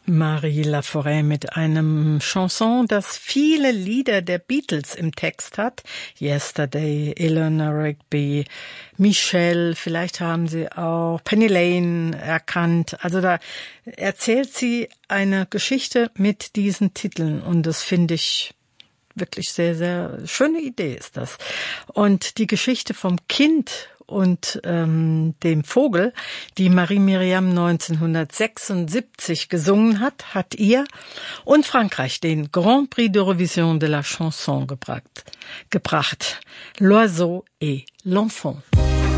Marie Laforêt mit einem Chanson, das viele Lieder der Beatles im Text hat. Yesterday, Eleanor Rigby, Michelle, vielleicht haben Sie auch Penny Lane erkannt. Also da erzählt sie eine Geschichte mit diesen Titeln und das finde ich wirklich sehr, sehr schöne Idee ist das. Und die Geschichte vom Kind und dem Vogel, die Marie Myriam 1976 gesungen hat, hat ihr und Frankreich den Grand Prix d'Eurovision de la Chanson gebracht. L'Oiseau et l'Enfant.